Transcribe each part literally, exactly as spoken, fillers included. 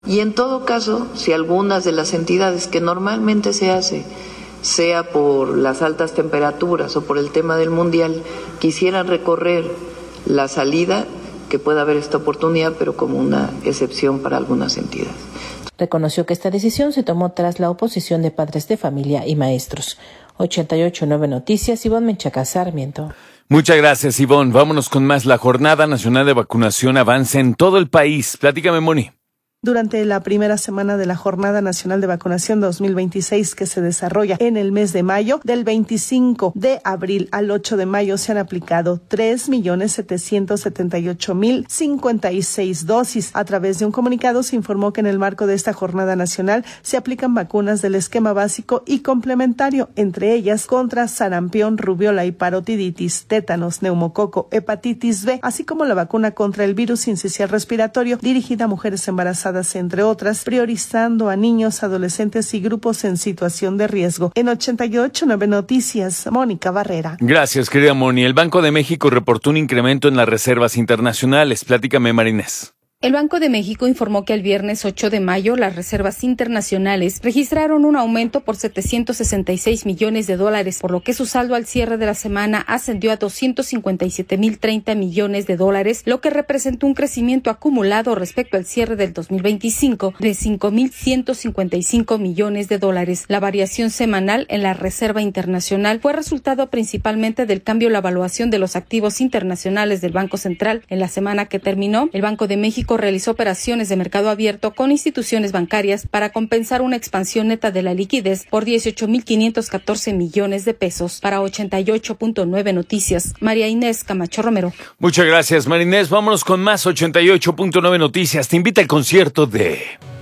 Y en todo caso, si algunas de las entidades que normalmente se hace, sea por las altas temperaturas o por el tema del mundial, quisieran recorrer la salida, que pueda haber esta oportunidad, pero como una excepción para algunas entidades. Reconoció que esta decisión se tomó tras la oposición de padres de familia y maestros. ochenta y ocho punto nueve Noticias, Ivonne Menchaca Sarmiento. Muchas gracias, Ivonne. Vámonos con más. La Jornada Nacional de Vacunación avanza en todo el país. Platícame, Moni. Durante la primera semana de la Jornada Nacional de Vacunación dos mil veintiséis, que se desarrolla en el mes de mayo, del veinticinco de abril al ocho de mayo, se han aplicado tres millones setecientos setenta y ocho mil cincuenta y seis dosis. A través de un comunicado se informó que en el marco de esta Jornada Nacional se aplican vacunas del esquema básico y complementario, entre ellas contra sarampión, rubiola y parotiditis, tétanos, neumococo, hepatitis B, así como la vacuna contra el virus sincicial respiratorio dirigida a mujeres embarazadas, entre otras, priorizando a niños, adolescentes y grupos en situación de riesgo. En ochenta y ocho punto nueve Noticias, Mónica Barrera. Gracias, querida Moni. El Banco de México reportó un incremento en las reservas internacionales. Platícame, Marinés. El Banco de México informó que el viernes ocho de mayo las reservas internacionales registraron un aumento por setecientos sesenta y seis millones de dólares, por lo que su saldo al cierre de la semana ascendió a doscientos cincuenta y siete mil treinta millones de dólares, lo que representó un crecimiento acumulado respecto al cierre del dos mil veinticinco de cinco mil ciento cincuenta y cinco millones de dólares. La variación semanal en la reserva internacional fue resultado principalmente del cambio en la evaluación de los activos internacionales del Banco Central. En la semana que terminó, el Banco de México realizó operaciones de mercado abierto con instituciones bancarias para compensar una expansión neta de la liquidez por dieciocho mil quinientos catorce millones de pesos. Para ochenta y ocho punto nueve Noticias, María Inés Camacho Romero. Muchas gracias, María Inés. Vámonos con más ochenta y ocho punto nueve Noticias. Te invita al concierto de...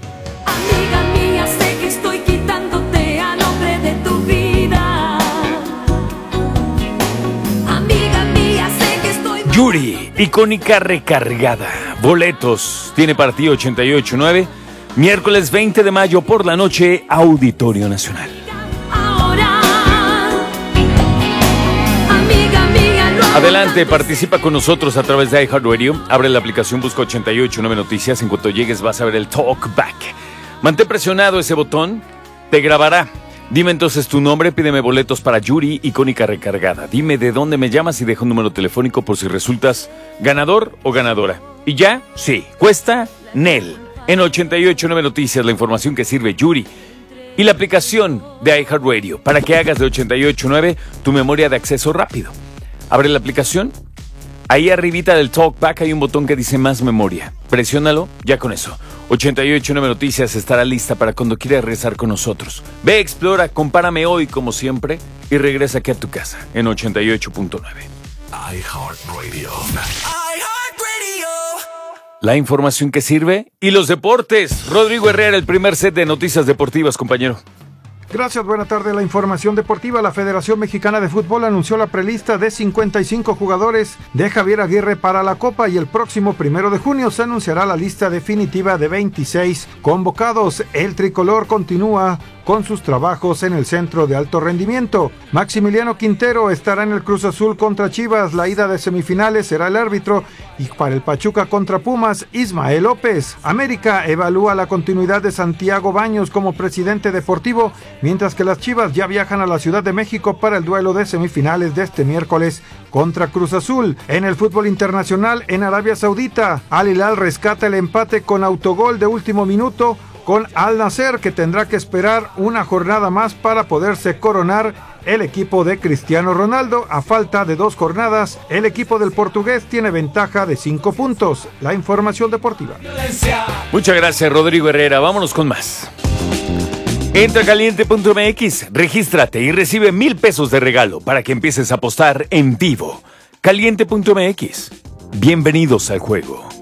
Amiga mía, sé que estoy quitándote a nombre de tu vida. Amiga mía, sé que estoy... Yuri, icónica recargada. Boletos tiene para ti ochenta y ocho punto nueve. Miércoles veinte de mayo por la noche, Auditorio Nacional. Ahora, amiga mía, no Adelante, participa con nosotros a través de iHeartRadio. Abre la aplicación, busca ochenta y ocho punto nueve Noticias. En cuanto llegues vas a ver el Talk Back. Mantén presionado ese botón, te grabará. Dime entonces tu nombre, pídeme boletos para Yuri, icónica recargada. Dime de dónde me llamas y deja un número telefónico por si resultas ganador o ganadora. ¿Y ya? Sí. ¿Cuesta? Nel. En ochenta y ocho punto nueve Noticias, la información que sirve Yuri. Y la aplicación de iHeartRadio para que hagas de ochenta y ocho punto nueve tu memoria de acceso rápido. Abre la aplicación. Ahí arribita del Talkback hay un botón que dice más memoria. Presiónalo, ya con eso. ochenta y ocho punto nueve Noticias estará lista para cuando quieras regresar con nosotros. Ve, explora, compárame hoy como siempre y regresa aquí a tu casa en ochenta y ocho punto nueve. iHeartRadio. La información que sirve y los deportes. Rodrigo Herrera, el primer set de noticias deportivas, compañero. Gracias, buena tarde. La información deportiva. La Federación Mexicana de Fútbol anunció la prelista de cincuenta y cinco jugadores de Javier Aguirre para la Copa y el próximo primero de junio se anunciará la lista definitiva de veintiséis convocados. El tricolor continúa con sus trabajos en el centro de alto rendimiento. Maximiliano Quintero estará en el Cruz Azul contra Chivas. La ida de semifinales será el árbitro. Y para el Pachuca contra Pumas, Ismael López. América evalúa la continuidad de Santiago Baños como presidente deportivo, mientras que las Chivas ya viajan a la Ciudad de México para el duelo de semifinales de este miércoles contra Cruz Azul. En el fútbol internacional, en Arabia Saudita, Al Hilal rescata el empate con autogol de último minuto con Al Nasser, que tendrá que esperar una jornada más para poderse coronar el equipo de Cristiano Ronaldo. A falta de dos jornadas, el equipo del portugués tiene ventaja de cinco puntos. La información deportiva. Muchas gracias, Rodrigo Herrera. Vámonos con más. Entra a caliente punto m x, regístrate y recibe mil pesos de regalo para que empieces a apostar en vivo. caliente punto m x. Bienvenidos al juego.